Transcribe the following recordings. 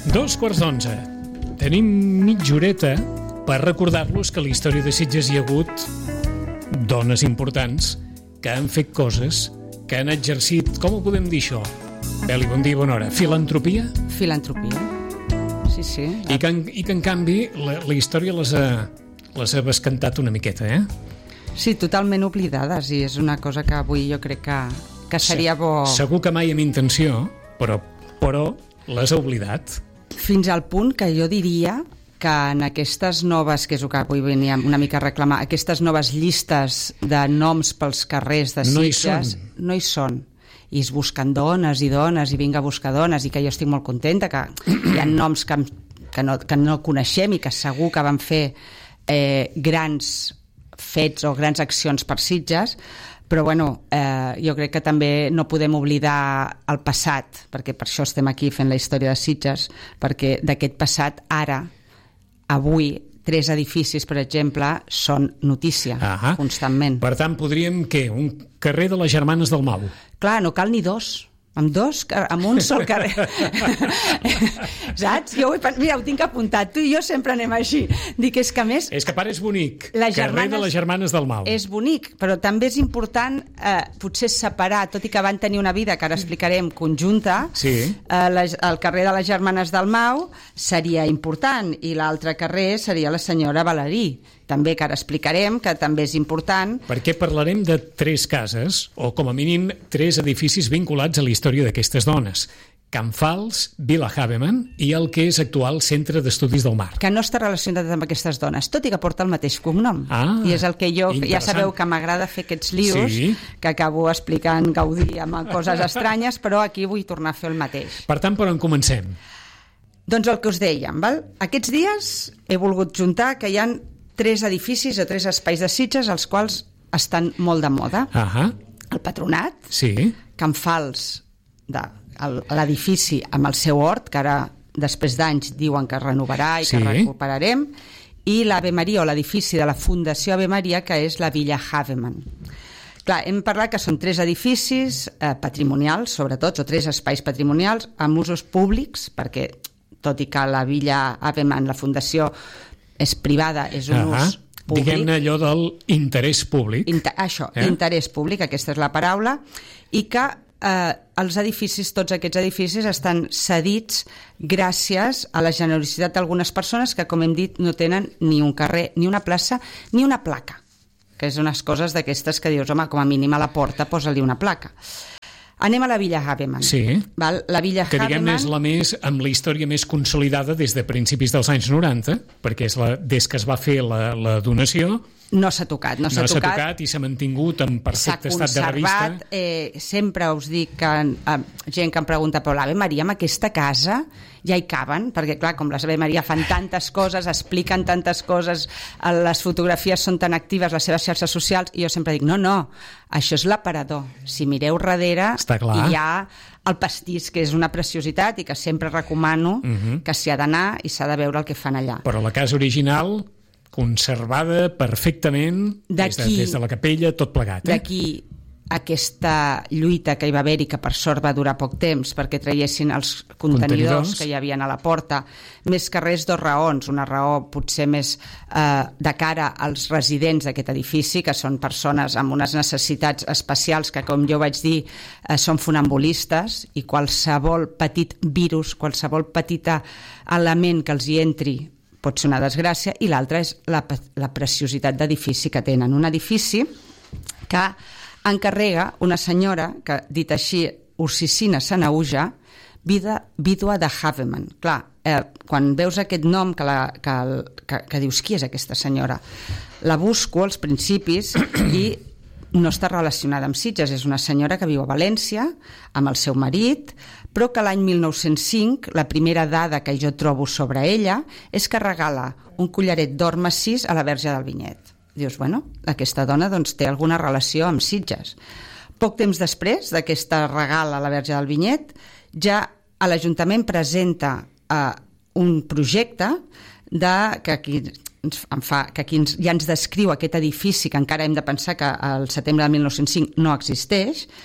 11:02. Tenim mitja horeta per recordar-los que a la història de Sitges hi ha hagut dones importants que han fet coses, que han exercit, com ho podem dir això? Beli, bon dia, bona hora. Filantropia? Filantropia, sí. I que en canvi la història les ha bescantat una miqueta, eh? Sí, totalment oblidades, i és una cosa que avui jo crec que seria bo... Segur que mai amb intenció, però les ha oblidat. Fins al punt que jo diria que en aquestes noves, que és el que avui venia una mica a reclamar, aquestes noves llistes de noms pels carrers de Sitges no hi són. I es busquen dones i vinga a buscar dones, i que jo estic molt contenta que hi ha noms que no coneixem i que segur que van fer grans fets o grans accions per Sitges, però bueno, jo crec que també no podem oblidar el passat, perquè per això estem aquí fent la història de Sitges, perquè d'aquest passat ara, avui, 3 edificis, per exemple, són notícia constantment. Per tant, podríem, un carrer de les Germanes del Mau? Clar, no cal ni dos. Amb un sol carrer. Saps? Mira, ho tinc apuntat. Tu i jo sempre anem així. Dic, és que a més... És que a part és bonic. Carrer de les Germanes del Mau. És bonic, però també és important potser separar, tot i que van tenir una vida, que ara explicarem, conjunta, el carrer de les Germanes del Mau seria important, i l'altre carrer seria la senyora Valerí, també, que ara explicarem, que també és important. Perquè parlarem de 3 cases, o com a mínim 3 edificis vinculats a la història d'aquestes dones. Can Fals, Vila Havemann i el que és actual Centre d'Estudis del Mar. Que no està relacionat amb aquestes dones, tot i que porta el mateix cognom. I és el que jo, ja sabeu que m'agrada fer aquests lios, que acabo explicant Gaudí amb coses estranyes, però aquí vull tornar a fer el mateix. Per tant, per on comencem? Doncs el que us dèiem, val? Aquests dies he volgut juntar que hi ha 3 edificis o 3 espais de Sitges els quals estan molt de moda. El Patronat, Can Fals, l'edifici amb el seu hort, que ara, després d'anys, diuen que es renovarà i que recuperarem, i l'Ave Maria, o l'edifici de la Fundació Ave Maria, que és la Villa Havemann. Clar, hem parlat que són 3 edificis patrimonials, sobretot, o 3 espais patrimonials, amb usos públics, perquè, tot i que la Villa Havemann, la Fundació, és privada, és un ús públic. Diguem-ne allò de l'interès públic. Interès públic, aquesta és la paraula, i que els edificis, tots aquests edificis, estan cedits gràcies a la generositat d'algunes persones que, com hem dit, no tenen ni un carrer, ni una plaça, ni una placa, que és unes coses d'aquestes que dius, home, com a mínim a la porta posa-li una placa. Anem a la Villa Havemann. La Villa que diguem-ne és amb la història més consolidada des de principis dels anys 90, perquè és des que es va fer la donació. No s'ha tocat. No s'ha tocat i s'ha mantingut en perfecte estat de revista. S'ha conservat. Sempre us dic que gent que em pregunta, però l'Ave Maria en aquesta casa ja hi caben? Perquè clar, com les Ave Maria fan tantes coses, expliquen tantes coses, les fotografies són tan actives, les seves xarxes socials, i jo sempre dic, no, això és l'aparador. Si mireu darrere, hi ha el pastís, que és una preciositat i que sempre recomano que s'hi ha d'anar i s'ha de veure el que fan allà. Però la casa original, conservada perfectament des de la capella, tot plegat. D'aquí aquesta lluita que hi va haver i que per sort va durar poc temps perquè traiessin els contenidors que hi havia a la porta, més que res 2 raons. Una raó potser més de cara als residents d'aquest edifici, que són persones amb unes necessitats especials que, com jo vaig dir, són funambulistes, i qualsevol petit virus, qualsevol petit element que els hi entri pot ser una desgràcia, i l'altra és la preciositat d'edifici que tenen. Un edifici que encarrega una senyora que, dit així, Ursicina Sanauja, vídua de Havemann. Clar, quan veus aquest nom que dius, qui és aquesta senyora? La busco als principis i no està relacionada amb Sitges, és una senyora que viu a València amb el seu marit, però que l'any 1905, la primera dada que jo trobo sobre ella és que regala un collaret d'or massís a la Verge del Vinyet. Dius, bueno, aquesta dona doncs té alguna relació amb Sitges. Poc temps després d'aquesta regal a la Verge del Vinyet, ja l'Ajuntament presenta un projecte que ja ens descriu aquest edifici, que encara hem de pensar que al setembre de 1905 no existeix,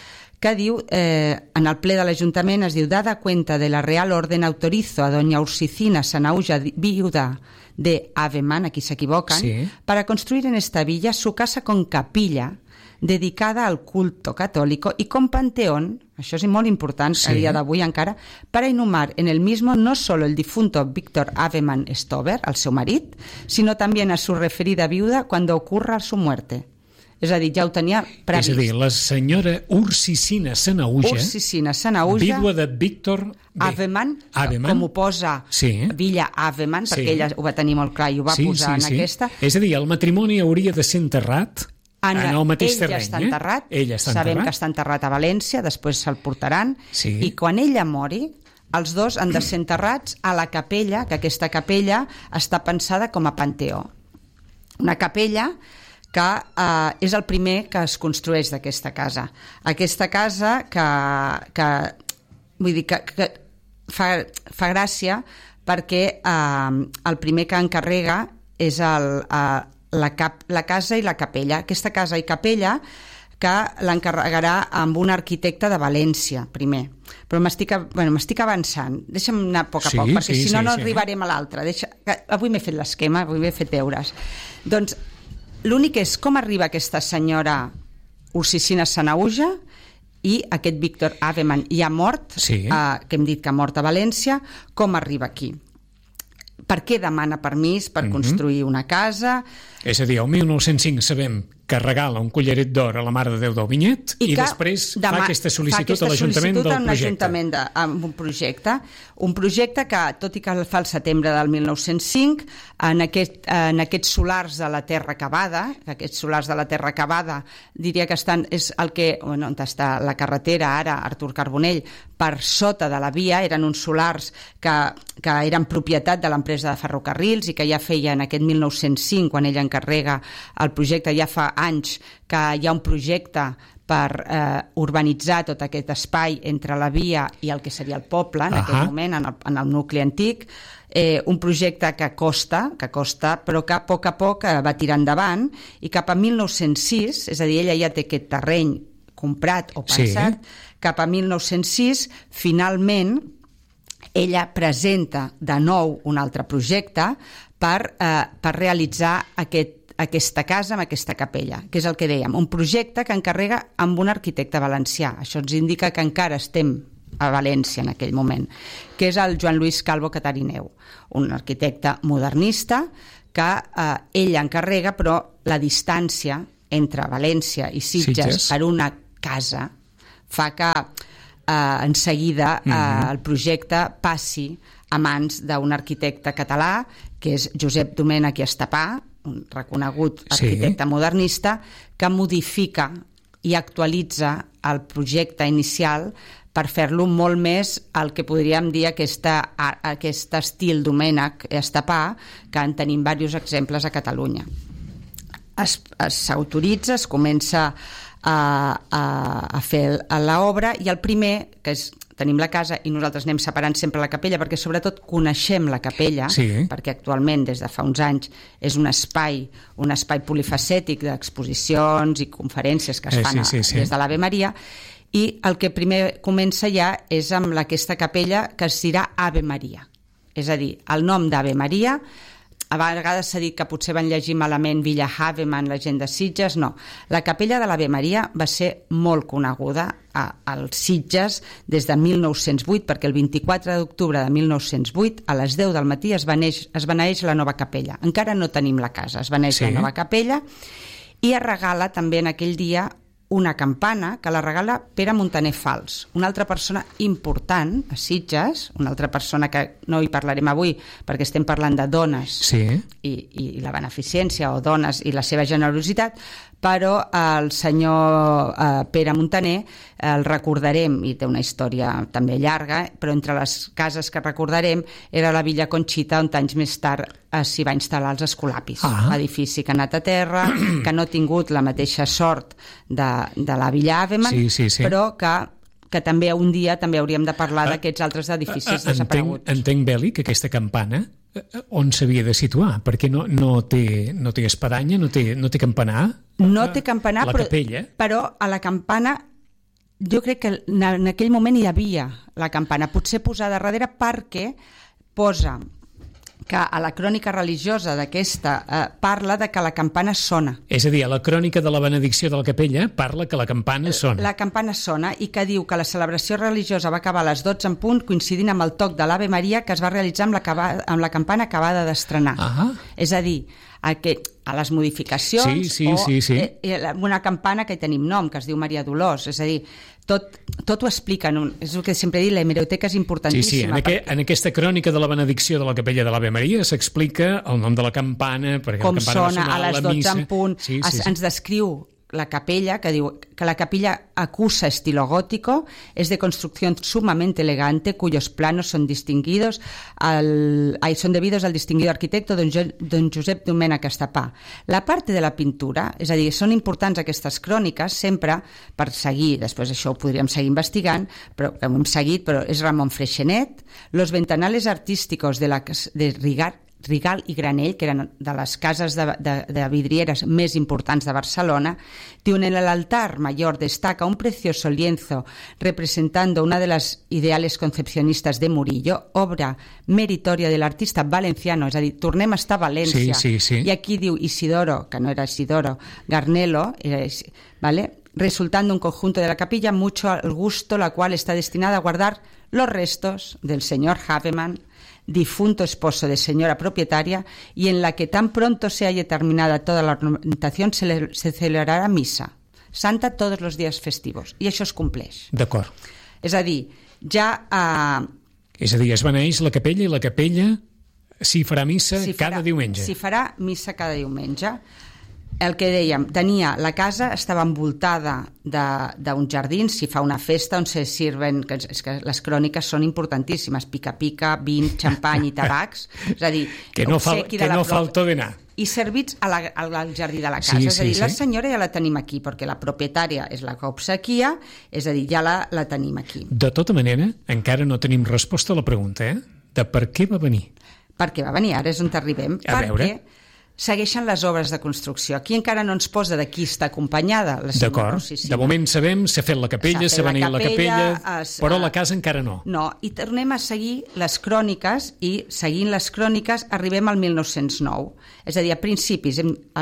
que diu, en el ple de l'Ajuntament es diu: dada cuenta de la Real Orden, autorizo a doña Ursicina Sanahuja, viuda de Aveman, aquí se equivocan, sí, para construir en esta villa su casa con capilla dedicada al culto católico y con panteón, això és molt important, sí, a dia d'avui encara, para inhumar en el mismo no solo el difunto Víctor Aveman Stover, el seu marit, sino también a su referida viuda cuando ocurra su muerte. És a dir, ja ho tenia previst. És a dir, la senyora Ursicina Sanahuja, vídua de Víctor Aveman, com ho posa Villa Aveman, perquè ella ho va tenir molt clar i ho va posar en aquesta. És a dir, el matrimoni hauria de ser enterrat en el mateix terreny. Ella està enterrat, sabem que està enterrat a València, després se'l portaran, i quan ella mori, els dos han de ser enterrats a la capella, que aquesta capella està pensada com a panteó. Una capella que és el primer que es construeix d'aquesta casa. Aquesta casa que vull dir que fa gràcia perquè el primer que encarrega és la casa i la capella. Aquesta casa i capella que l'encarregarà amb un arquitecte de València, primer. Però m'estic avançant. Deixa'm anar a poc a poc, perquè si no arribarem a l'altre. Avui m'he fet l'esquema, avui m'he fet deures. Doncs l'únic és com arriba aquesta senyora Ursicina Sanahuja i aquest Víctor Aveman ja mort, que hem dit que ha mort a València, com arriba aquí. Per què demana permís per construir una casa? És a dir, el 1905 sabem que regala un collaret d'or a la Mare de Déu del Vinyet i després fa aquesta sol·licitud a l'Ajuntament amb un projecte. Un projecte que, tot i que el fa el setembre del 1905, en aquests solars de la Terra Cavada, diria que és el que, on està la carretera ara, Artur Carbonell, per sota de la via, eren uns solars que eren propietat de l'empresa de ferrocarrils i que ja feia en aquest 1905, quan ella encarrega el projecte, ja fa anys que hi ha un projecte per urbanitzar tot aquest espai entre la via i el que seria el poble en aquell moment, en el nucli antic, un projecte que costa, però que a poc va tirar endavant, i cap a 1906, és a dir, ella ja té aquest terreny comprat o pensat, cap a 1906, finalment, ella presenta de nou un altre projecte per realitzar aquesta casa amb aquesta capella, que és el que dèiem, un projecte que encarrega amb un arquitecte valencià. Això ens indica que encara estem a València en aquell moment, que és el Joan Lluís Calvo Catarineu, un arquitecte modernista que ell encarrega, però la distància entre València i Sitges per una casa fa que en seguida el projecte passi a mans d'un arquitecte català, que és Josep Domènech i Estapà, un reconegut arquitecte modernista, que modifica i actualitza el projecte inicial per fer-lo molt més el que podríem dir aquest estil Domènech i Estapà, que en tenim diversos exemples a Catalunya. S'autoritza, es comença a fer l'obra, i el primer, que és, tenim la casa i nosaltres anem separant sempre la capella perquè sobretot coneixem la capella, perquè actualment des de fa uns anys és un espai polifacètic d'exposicions i conferències que es fan des de l'Ave Maria, i el que primer comença ja és amb aquesta capella que es dirà Ave Maria, és a dir, el nom d'Ave Maria. A vegades s'ha dit que potser van llegir malament Villa Haveman, la gent de Sitges. No, la capella de l'Ave Maria va ser molt coneguda als Sitges des de 1908, perquè el 24 d'octubre de 1908 a les 10 del matí es beneeix la nova capella. Encara no tenim la casa, es beneeix la nova capella, i es regala també en aquell dia una campana que la regala Pere Montaner Fals, una altra persona important a Sitges, una altra persona que no hi parlarem avui perquè estem parlant de dones i la beneficència, o dones i la seva generositat, però el senyor Pere Montaner el recordarem, i té una història també llarga, però entre les cases que recordarem era la Villa Conxita, on anys més tard s'hi va instal·lar els Escolapis, edifici que ha anat a terra, que no ha tingut la mateixa sort de la Villa Aveman, però que també un dia també hauríem de parlar d'aquests altres edificis desapareguts. Entenc, Beli, que aquesta campana on s'havia de situar? Perquè no té espadanya, no té campanar? No té campanar, la capella. Però a la campana jo crec que en aquell moment hi havia la campana, potser posada darrere perquè posa que a la crònica religiosa d'aquesta parla de que la campana sona. És a dir, a la crònica de la benedicció de la capella parla que la campana sona. La campana sona i que diu que la celebració religiosa va acabar a les 12 en punt, coincidint amb el toc de l'Ave Maria que es va realitzar amb la campana acabada d'estrenar. És a dir, a les modificacions sí. Una campana que tenim nom, que es diu Maria Dolors, és a dir, tot ho explica, és el que sempre he dit, l'hemeroteca és importantíssima. En aquesta crònica de la benedicció de la capella de l'Ave Maria s'explica el nom de la campana, perquè com la campana sona a les 12 en punt, ens descriu la capella, que diu que la capilla acusa estilo gótico, es de construcción sumamente elegante, cuyos planos son debidos al distinguido arquitecto don Josep Domènech Estapà. La parte de la pintura, és a dir, són importants aquestes cròniques sempre per seguir, després això ho podríem seguir investigant, però ho hem seguit, però és Ramon Freixenet, los ventanales artísticos de Rigal i Granell, que eren de les cases de vidrieres més importants de Barcelona, diu: en el altar mayor destaca un precioso lienzo representando una de las ideales concepcionistas de Murillo, obra meritoria del artista valenciano, és a dir, tornem a estar a València. I aquí diu Isidoro, que no era Isidoro, Garnelo, ¿vale? Resultando un conjunto de la capilla mucho al gusto, la cual está destinada a guardar los restos del señor Havemann, difunto esposo de señora propietaria, y en la que tan pronto se haya terminada toda la ornamentación se celebrarà missa santa tots els dies festius, i això es compleix. D'acord. És a dir, és a dir, es beneeix la capella i la capella s'hi farà missa cada diumenge. S'hi farà missa cada diumenge. El que dèiem, la casa estava envoltada d'un jardí, s'hi fa una festa on se sirven, és que les cròniques són importantíssimes, pica-pica, vin, xampany i tabacs, és a dir, que no falta d'anar. I servits al jardí de la casa, és a dir, la senyora ja la tenim aquí, perquè la propietària és la que obsequia, és a dir, ja la tenim aquí. De tota manera, encara no tenim resposta a la pregunta, de per què va venir. Per què va venir, ara és on arribem. Perquè segueixen les obres de construcció. Aquí encara no ens posa de qui està acompanyada la senyora Rosicina. De moment sabem, s'ha fet la capella, s'ha beneït la capella, però la casa encara no. No, i tornem a seguir les cròniques, i seguint les cròniques arribem al 1909. És a dir, a principis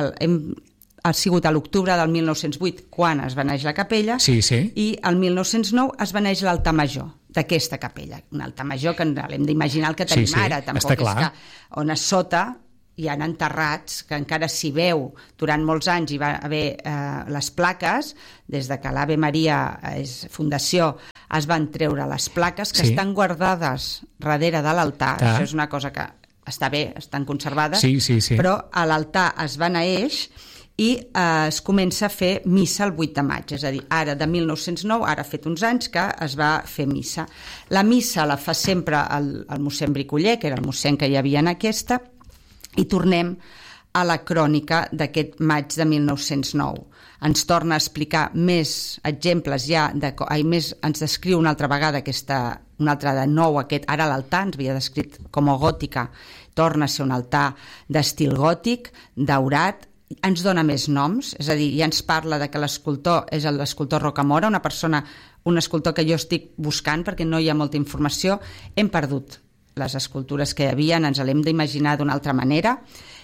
ha sigut a l'octubre del 1908 quan es beneeix la capella, i al 1909 es beneeix l'altar major d'aquesta capella. Un altar major que l'hem d'imaginar el que tenim ara, tampoc és que on a sota hi ha enterrats, que encara s'hi veu durant molts anys, hi va haver les plaques, des de que l'Ave Maria és fundació, es van treure les plaques que estan guardades darrere de l'altar. Això és una cosa que està bé, estan conservades, però a l'altar es beneeix i es comença a fer missa el 8 de maig, és a dir, ara de 1909, ara ha fet uns anys que es va fer missa. La missa la fa sempre el mossèn Bricoller, que era el mossèn que hi havia en aquesta, i tornem a la crònica d'aquest maig de 1909. Ens torna a explicar més exemples ens descriu una altra vegada una altra de nou, ara l'altar ens havia descrit com a gòtica, torna a ser un altar d'estil gòtic, daurat, ens dona més noms, és a dir, ja ens parla de que l'escultor és l'escultor Rocamora, un escultor que jo estic buscant perquè no hi ha molta informació, hem perdut les escultures que hi havia, ens l'hem d'imaginar d'una altra manera.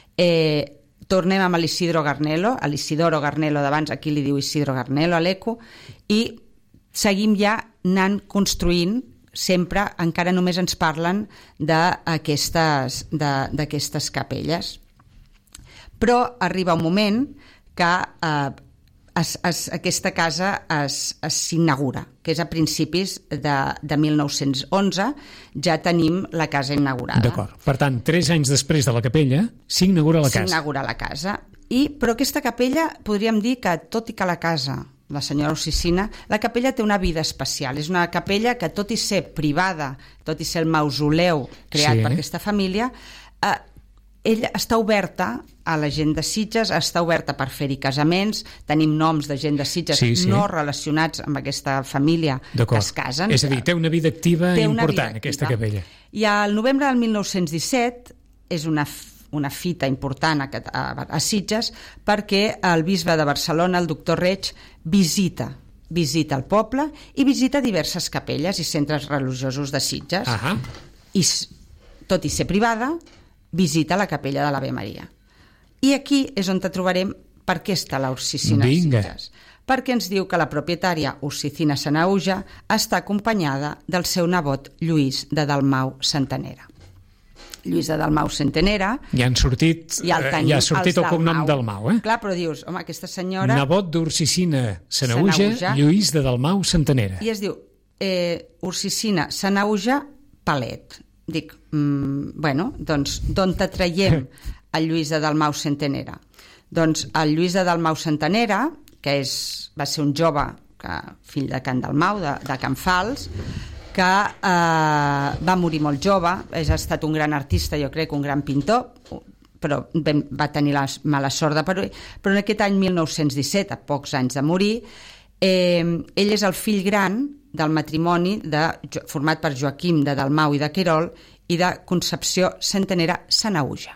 Tornem amb l'Isidoro Garnelo d'abans, aquí li diu Isidro Garnelo a l'ECO, i seguim ja anant construint, sempre encara només ens parlen d'aquestes capelles. Però arriba un moment que aquesta casa s'inaugura, que és a principis de 1911, ja tenim la casa inaugurada. D'acord. Per tant, 3 anys després de la capella, s'inaugura la casa. S'inaugura la casa. Però aquesta capella, podríem dir que, tot i que la casa, la senyora Rosicina, la capella té una vida especial. És una capella que, tot i ser privada, tot i ser el mausoleu creat per aquesta família, ella està oberta a la gent de Sitges, està oberta per fer-hi casaments, tenim noms de gent de Sitges no relacionats amb aquesta família que es casen. És a dir, té una vida activa important, aquesta capella. I al novembre del 1917 és una fita important a Sitges perquè el bisbe de Barcelona, el doctor Reig, visita visita el poble i visita diverses capelles i centres religiosos de Sitges. I, tot i ser privada, visita la capella de l'Ave Maria. I aquí és on trobarem per què està la Ursicina a Sitges. Perquè ens diu que la propietària Ursicina Sanahuja està acompanyada del seu nebot Lluís de Dalmau Centenera. Lluís de Dalmau Centenera... Ja ha sortit el cognom Dalmau, Clar, però dius, home, aquesta senyora... Nebot d'Ursicina Sanahuja, Lluís de Dalmau Centenera. I es diu Ursicina Sanahuja Palet. Dic, bueno, doncs, d'on traiem el Lluís de Dalmau Centenera? Doncs el Lluís de Dalmau Centenera, que va ser un jove, fill de Can Dalmau, de Can Fals, que va morir molt jove, ha estat un gran artista, jo crec, un gran pintor, però va tenir la mala sort de parir, però en aquest any 1917, a pocs anys de morir, ell és el fill gran del matrimoni format per Joaquim de Dalmau i de Querol i de Concepció Centenera Sanahuja.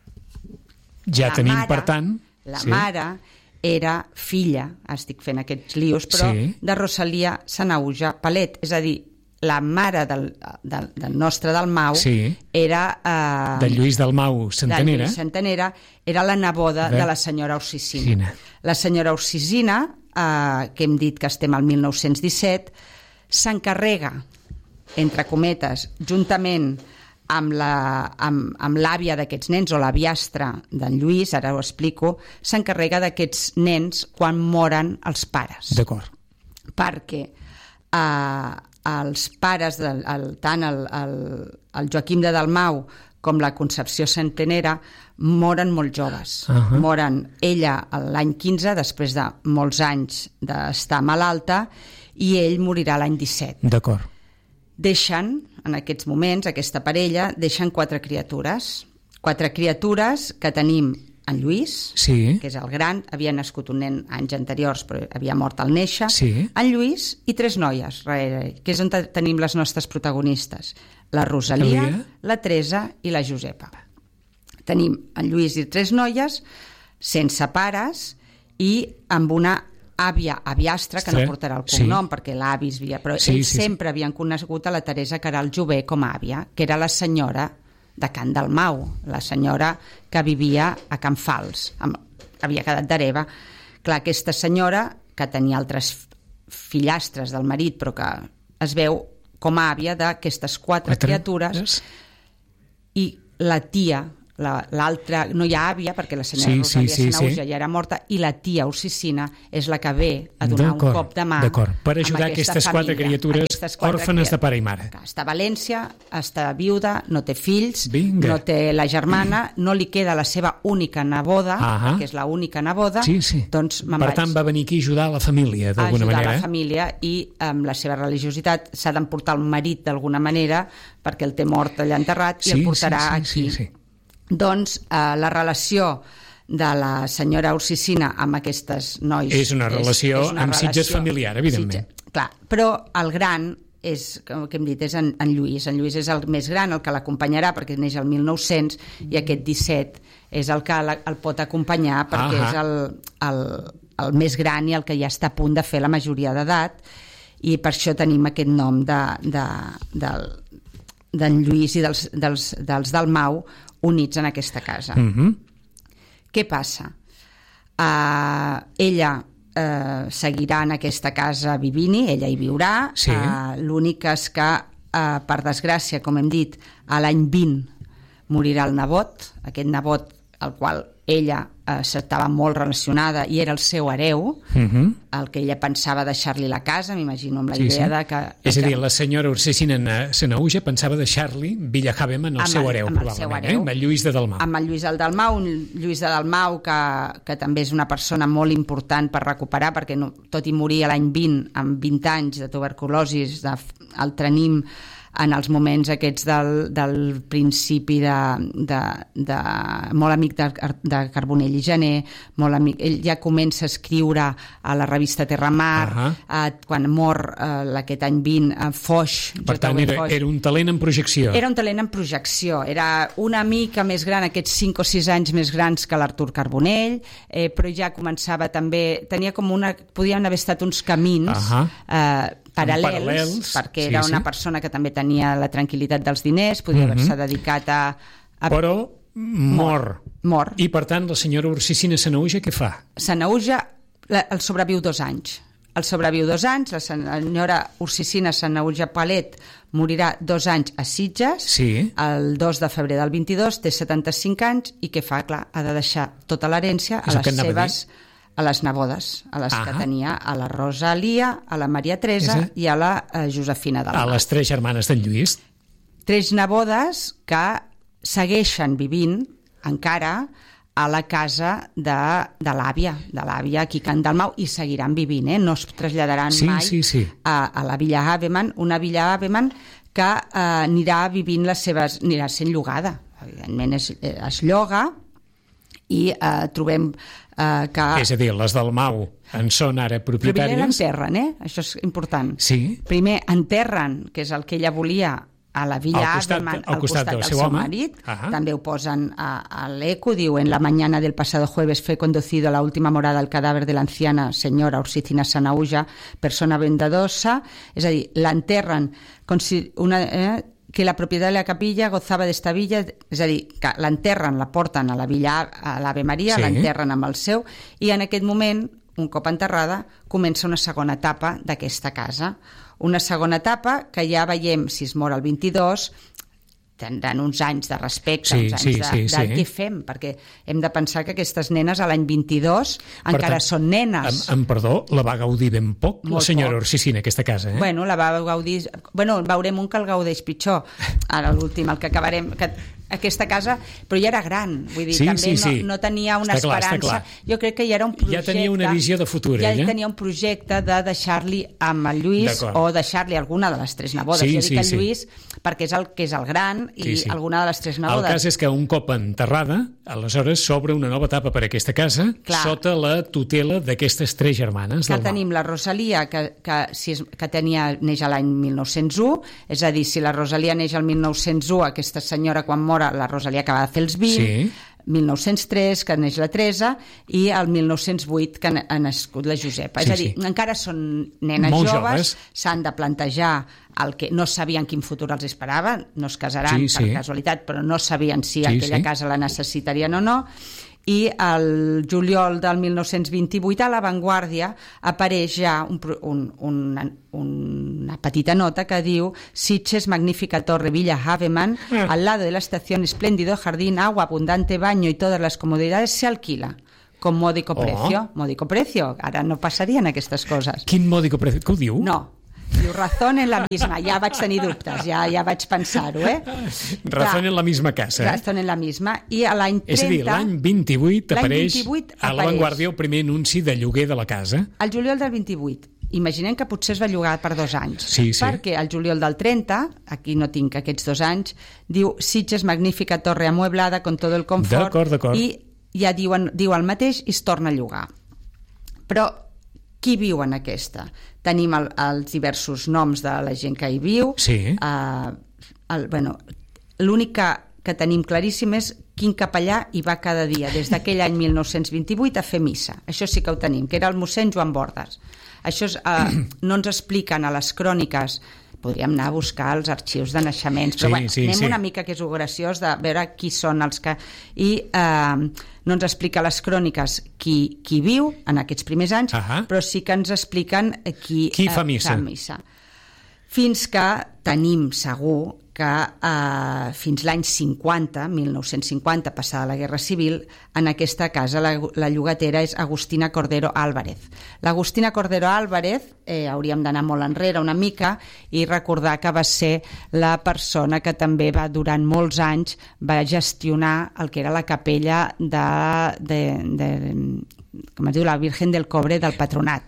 Ja tenim, per tant... La mare era filla, estic fent aquests lios, però de Rosalia Sanahuja Palet, és a dir, la mare del nostre Dalmau era... de Lluís Dalmau Centenera. De Lluís Centenera, era la neboda de la senyora Ursicina. La senyora Ursicina, que hem dit que estem al 1917, s'encarrega, entre cometes, juntament amb l'àvia d'aquests nens, o l'aviastra d'en Lluís, ara ho explico, s'encarrega d'aquests nens quan moren els pares. D'acord. Perquè els pares, tant el Joaquim de Dalmau com la Concepció Centenera, moren molt joves. Moren ella l'any 15, després de molts anys d'estar malalta, i ell morirà l'any 17. D'acord. Deixen, en aquests moments, aquesta parella, deixen 4 criatures. 4 criatures que tenim en Lluís, que és el gran, havia nascut un nen anys anteriors, però havia mort al néixer, en Lluís i 3 noies, que és on tenim les nostres protagonistes, la Rosalia, la Teresa i la Josepa. Tenim en Lluís i 3 noies, sense pares, i amb una aviastra, que no portarà el cognom, perquè l'avi es havia... Però ells sempre havien conegut a la Teresa Queralt Jové com a àvia, que era la senyora de Can Dalmau, la senyora que vivia a Can Fals, havia quedat d'hereva. Clar, aquesta senyora, que tenia altres fillastres del marit, però que es veu com a àvia d'aquestes 4 criatures, i la tia, l'altra, no hi ha àvia perquè la senyora Rosalia Sanahuja ja era morta, i la tia Ursicina és la que ve a donar un cop de mà per ajudar aquestes 4 criatures òrfanes de pare i mare. Està a València, està viuda, no té fills, no té la germana, no li queda la seva única neboda, que és la única neboda, doncs me'n vaig. Per tant, va venir aquí a ajudar la família, d'alguna manera. A ajudar la família, i amb la seva religiositat s'ha d'emportar el marit d'alguna manera, perquè el té mort allà enterrat, i el portarà aquí. Doncs la relació de la senyora Ursicina amb aquestes nois... És una relació amb Sitges familiar, evidentment. Clar, però el gran és, com hem dit, és en Lluís. En Lluís és el més gran, el que l'acompanyarà, perquè neix el 1900, i aquest 17 és el que el pot acompanyar, perquè és el més gran i el que ja està a punt de fer la majoria d'edat, i per això tenim aquest nom d'en Lluís i dels Dalmau units en aquesta casa. Què passa? Ella seguirà en aquesta casa vivint-hi, ella hi viurà, l'únic és que, per desgràcia, com hem dit, a l'any 20 morirà el nebot, aquest nebot al qual ella estava molt relacionada i era el seu hereu, el que ella pensava deixar-li la casa, m'imagino, amb la idea de que... És a dir, la senyora Ursicina Sanahuja pensava deixar-li Villahavem en el seu hereu, probablement, amb el Lluís de Dalmau. Amb el Lluís de Dalmau, un Lluís de Dalmau que també és una persona molt important per recuperar, perquè tot i morir l'any 20, amb 20 anys de tuberculosi, el tenim en els moments aquests del principi de molt amic de Carbonell i Gener, molt amic, ell ja comença a escriure a la revista Terramar, quan mor aquest any 20 Foix. Per tant, era un talent en projecció. Era un talent en projecció, era una mica més gran, aquests 5 o 6 anys més grans que l'Artur Carbonell, però ja començava també, tenia com podien haver estat uns camins paral·lels, perquè era una persona que també tenia la tranquil·litat dels diners, podia haver-se dedicat a... Però mor. Mor. I per tant la senyora Ursicina Sanahuja què fa? Sanahuja el sobreviu 2 anys. El sobreviu 2 anys, la senyora Ursicina Sanahuja Palet morirà 2 anys a Sitges, el 2 de febrer del 22, té 75 anys, i què fa? Clar, ha de deixar tota l'herència a les nebodes, a les que tenia, a la Rosalia, a la Maria Teresa i a la Josefina del Mar. A les 3 germanes d'en Lluís. 3 nebodes que segueixen vivint encara a la casa de l'àvia aquí a Can Dalmau, i seguiran vivint, no es traslladaran mai a la Villa Havemann, una Villa Havemann que anirà vivint anirà sent llogada. Evidentment es lloga, i trobem que... És a dir, les Dalmau en són ara propietàries. Primer l'enterren, això és important. Sí. Primer enterren, que és el que ella volia, a la Villa Havemann, al costat del seu marit. També ho posen a l'Eco, diu: en la mañana del pasado jueves fue conducido a la última morada el cadáver de la anciana señora Ursicina Sanahuja, persona bondadosa. És a dir, l'enterren com si que la propietat de la capilla gozava d'esta villa, és a dir, que l'enterren, la porten a la Villa, a l'Ave Maria, l'enterren amb el seu, i en aquest moment, un cop enterrada, comença una segona etapa d'aquesta casa. Una segona etapa que ja veiem, si es mor el 22, tindran uns anys de respecte, uns anys de què fem, perquè hem de pensar que aquestes nenes a l'any 22 encara són nenes. Perdó, la va gaudir ben poc la senyora Ursicina, aquesta casa, Bueno, la va gaudir... Bueno, veurem un que el gaudeix pitjor, ara l'últim, el que acabarem... Aquesta casa, però ja era gran, vull dir, també no tenia una esperança. Jo crec que ja era un projecte... Ja tenia una visió de futur, ella. Ja tenia un projecte de deixar-li amb el Lluís, o deixar-li alguna de les 3 nebodes. Jo dic el Lluís perquè és el gran, i alguna de les 3 nebodes. El cas és que un cop enterrada, aleshores s'obre una nova etapa per a aquesta casa, sota la tutela d'aquestes 3 germanes. Que tenim la Rosalia, que neix a l'any 1901, és a dir, si la Rosalia neix al 1901, aquesta senyora quan mor, la Rosalia acaba de fer els 20, 1903, que neix la Teresa, i el 1908, que ha nascut la Josepa. És a dir, encara són nenes joves, s'han de plantejar el que no sabien quin futur els esperava, no es casaran per casualitat, però no sabien si aquella casa la necessitarien o no. I el juliol del 1928 a La Vanguardia apareix ja una petita nota que diu: Sitges, magnífica torre Villa Havemann, al lado de la estación, espléndido jardín, agua, abundante baño y todas las comodidades se alquila con módico precio. Módico precio, ara no passarien aquestes coses. Quin módico precio? Què ho diu? No. Diu, razón en la misma. Ja vaig tenir dubtes, ja vaig pensar-ho, Razón en la misma casa. Razón en la misma. I a l'any 30... És a dir, l'any 28 apareix a La Vanguardia el primer anunci de lloguer de la casa. El juliol del 28. Imaginem que potser es va llogar per 2 anys. Perquè el juliol del 30, aquí no tinc aquests 2 anys, diu: Sitges, magnífica torre amueblada con todo el confort. D'acord. I ja diu el mateix i es torna a llogar. Però qui viu en aquesta? Tenim els diversos noms de la gent que hi viu. L'únic que tenim claríssim és quin capellà hi va cada dia, des d'aquell any 1928, a fer missa. Això sí que ho tenim, que era el mossèn Joan Bordes. Això no ens expliquen a les cròniques. Podríem anar a buscar els arxius de naixements, però anem una mica, que és graciós, de veure qui són els que... I no ens explica les cròniques qui viu en aquests primers anys, però sí que ens expliquen qui fa missa. Fins que tenim segur que fins l'any 50, 1950, passada la Guerra Civil, en aquesta casa la llogatera és Agustina Cordero Álvarez. L'Agustina Cordero Álvarez, hauríem d'anar molt enrere una mica i recordar que va ser la persona que també durant molts anys va gestionar el que era la capella com es diu, la Virgen del Cobre del Patronat.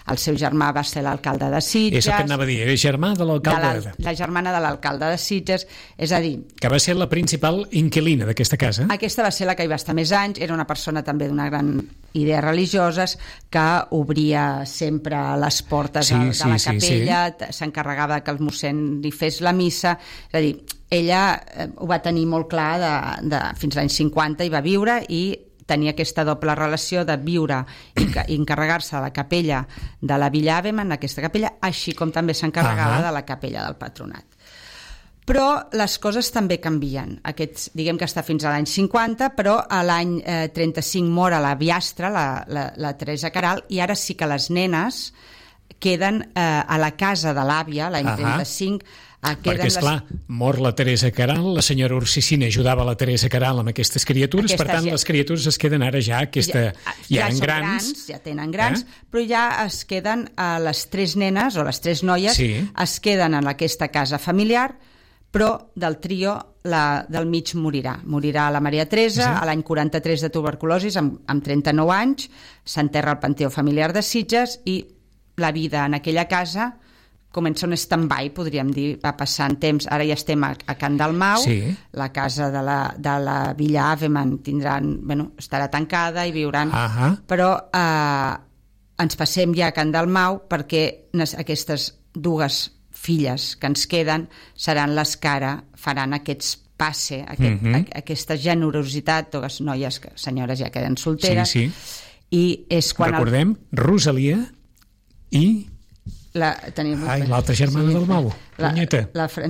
El seu germà va ser l'alcalde de Sitges. És el que anava a dir, era germà de l'alcalde. La germana de l'alcalde de Sitges, és a dir... Que va ser la principal inquilina d'aquesta casa. Aquesta va ser la que hi va estar més anys, era una persona també d'una gran idees religioses, que obria sempre les portes de la capella, s'encarregava que el mossèn li fes la missa, és a dir, ella ho va tenir molt clar fins als anys 50 hi va viure i tenia aquesta doble relació de viure i encarregar-se de la capella de la Villa Aveman, aquesta capella, així com també s'encarregava de la capella del Patronat. Però les coses també canvien. Diguem que està fins a l'any 50, però a l'any 35 mor a la viastra, la Teresa Queralt, i ara sí que les nenes queden a la casa de l'àvia, l'any 35, perquè, esclar, mor la Teresa Queralt, la senyora Ursicina ajudava la Teresa Queralt amb aquestes criatures, per tant, les criatures es queden ara ja eren grans. Ja tenen grans, però ja es queden les tres nenes, o les tres noies, es queden en aquesta casa familiar, però del trio, del mig morirà. Morirà la Maria Teresa, a l'any 43 de tuberculosi, amb 39 anys, s'enterra al Panteó Familiar de Sitges i la vida en aquella casa comença un stand-by, podríem dir, va passant temps. Ara ja estem a Can Dalmau, la casa de la Villa Aveman estarà tancada i viuran, però ens passem ja a Can Dalmau perquè aquestes dues filles que ens queden seran les que ara faran aquests passe, aquesta generositat, dues noies, senyores ja queden solteres, i és quan... Recordem, Rosalia i... l'altra germana del Mau, punyeta.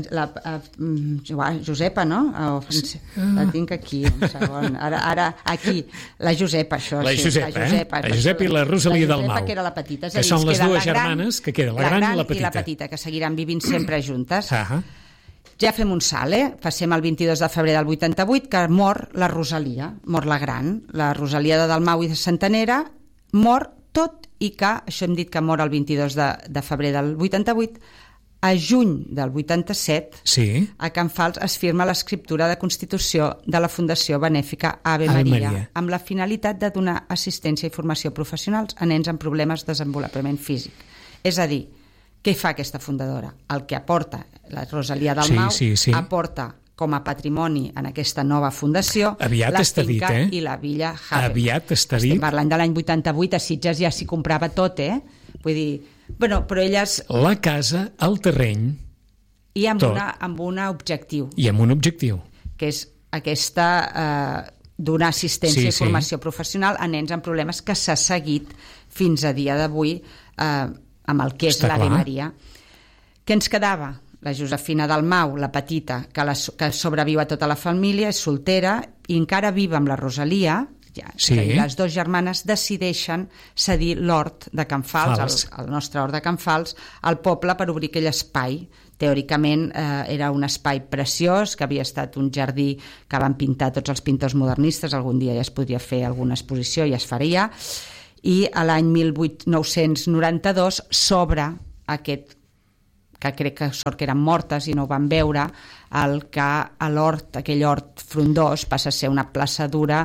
Josepa, no? La tinc aquí, un segon. Ara, aquí, la Josepa, això. La Josepa i la Rosalia del Mau. Que era la petita. Que són les dues germanes que queden, la gran i la petita. I la petita, que seguiran vivint sempre juntes. Ja fem un salt, Passem el 22 de febrer del 88, que mor la Rosalia, mor la gran. La Rosalia de Dalmau i de Santanera mor tot i que, això hem dit que mor el 22 de febrer del 88, a juny del 87, a Can Fals es firma l'escriptura de constitució de la Fundació Benèfica Ave Maria, amb la finalitat de donar assistència i formació professionals a nens amb problemes de desenvolupament físic. És a dir, què fa aquesta fundadora? El que aporta la Rosalia Dalmau, aporta com a patrimoni en aquesta nova fundació la finca i la Villa Haven. Aviat està dit. Estem parlant de l'any 88, a Sitges ja s'hi comprava tot, Vull dir, però elles... La casa, el terreny... I amb un objectiu. I amb un objectiu. Que és aquesta... donar assistència i formació professional a nens amb problemes, que s'ha seguit fins a dia d'avui amb el que és l'Ave Maria. Què ens quedava? La Josefina Dalmau, la petita, que sobreviu a tota la família, és soltera i encara viva amb la Rosalia, i les dues germanes decideixen cedir l'hort de Can Fals, el nostre hort de Can Fals, al poble per obrir aquell espai. Teòricament era un espai preciós, que havia estat un jardí que van pintar tots els pintors modernistes, algun dia ja es podria fer alguna exposició i es faria, i a l'any 1992 s'obre aquest, que crec que sort que eren mortes i no ho van veure, l'hort, aquell hort frondós, passa a ser una plaça dura,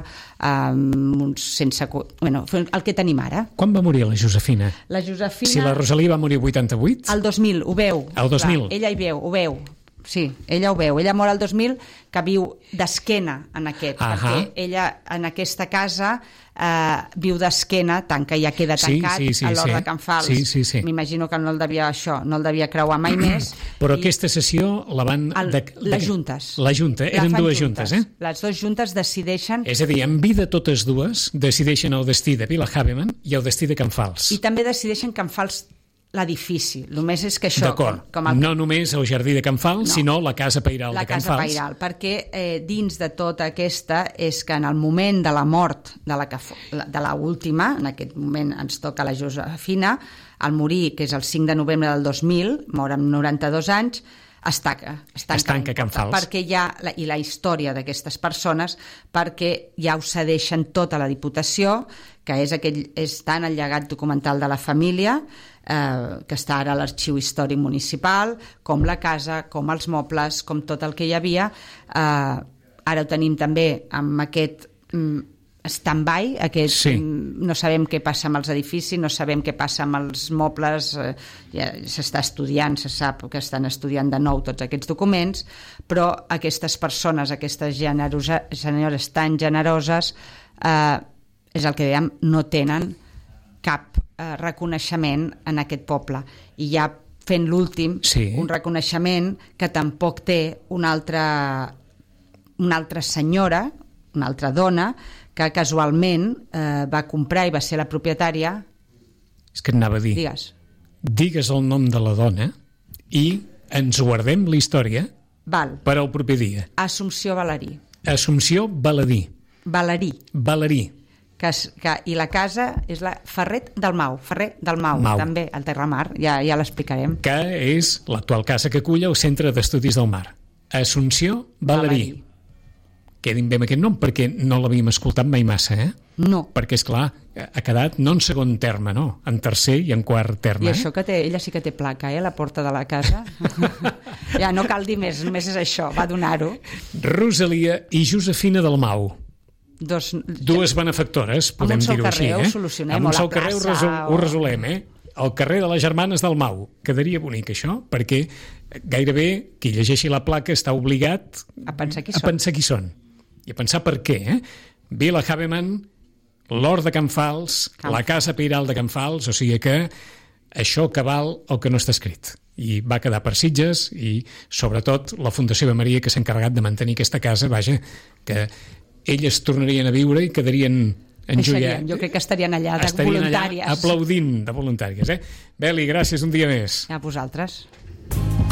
el que tenim ara. Quan va morir la Josefina? La Josefina... Si la Rosalia va morir 88? El 2000, ho veu. El 2000? Clar, ella ho veu. Sí, ella ho veu. Ella mor el 2000, que viu d'esquena en aquest, perquè ella en aquesta casa viu d'esquena, tant que ja queda tancat a l'hort de Can Fals. M'imagino que no el devia creuar mai més. Però aquesta sessió la van... Les juntes. La junta, eren dues juntes, Les dues juntes decideixen... És a dir, en vida totes dues decideixen el destí de Villa Haveman i el destí de Can Fals. I també decideixen Can Fals l'edifici, només és que això... D'acord, no només el jardí de Can Fals, sinó la casa pairal de Can Fals. La casa pairal, perquè dins de tota aquesta és que en el moment de la mort de l'última, en aquest moment ens toca la Josefina, al morir, que és el 5 de novembre del 2000, mor amb 92 anys, es tanca Can Fals. Perquè i la història d'aquestes persones, perquè ja ho cedeixen tota la Diputació, que és tant el llegat documental de la família, que està ara a l'Arxiu Històric Municipal, com la casa, com els mobles, com tot el que hi havia. Ara ho tenim també amb aquest stand-by, no sabem què passa amb els edificis, no sabem què passa amb els mobles, ja s'està estudiant, se sap que estan estudiant de nou tots aquests documents, però aquestes persones, aquestes senyores tan generoses, és el que dèiem, no tenen cap reconeixement en aquest poble. I ja fent l'últim, un reconeixement que tampoc té una altra senyora, una altra dona, que casualment va comprar i va ser la propietària. És que et anava a dir. Digues el nom de la dona i ens guardem la història per al proper dia. Assumpció Valerí. Assumpció Valerí. Valerí. I la casa és la Ferrer del Mau, també, al Terramar, ja l'explicarem. Que és l'actual casa que acull el Centre d'Estudis del Mar. Assumpció Valerí. Quedin bé amb aquest nom, perquè no l'havíem escoltat mai massa, No. Perquè, esclar, ha quedat no en segon terme, no, en tercer i en quart terme. I això que ella sí que té placa, la porta de la casa. Ja no cal dir més, només és això, va donar-ho. Rosalia i Josefina Dalmau. Dues benefactores, podem dir-ho així. Amb un sol carrer ho solucionem, amb un sol carrer ho resolem, El carrer de les Germanes Dalmau. Quedaria bonic, això, perquè gairebé qui llegeixi la placa està obligat a pensar qui són. I a pensar per què, Vila Havemann, l'Hort de Can Fals, la Casa Pairal de Can Fals, o sigui que això que val el que no està escrit. I va quedar per Sitges i, sobretot, la Fundació Ave Maria, que s'ha encarregat de mantenir aquesta casa, vaja, que elles tornarien a viure i quedarien enjoiats. Jo crec que estarien allà de voluntàries. Aplaudint de voluntàries, Beli, gràcies un dia més. A vosaltres.